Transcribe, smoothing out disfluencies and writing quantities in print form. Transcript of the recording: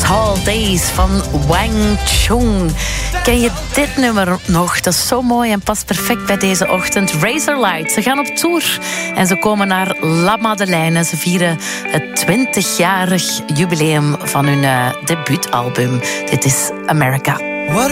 Tall Days van Wang Chung. Ken je dit nummer nog? Dat is zo mooi en past perfect bij deze ochtend. Razorlight. Ze gaan op tour en ze komen naar La Madeleine. Ze vieren het 20-jarig jubileum van hun debuutalbum. Dit is America.